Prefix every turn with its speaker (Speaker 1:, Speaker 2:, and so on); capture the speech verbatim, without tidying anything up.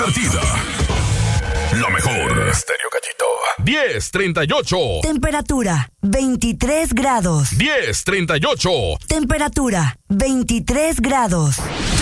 Speaker 1: Divertida. La mejor. Estéreo Gallito. diez treinta y ocho.
Speaker 2: Temperatura veintitrés grados.
Speaker 1: diez treinta y ocho.
Speaker 2: Temperatura veintitrés grados.